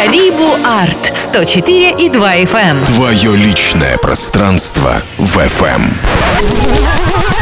Вибу Арт 104,2 FM. Твое личное пространство в FM.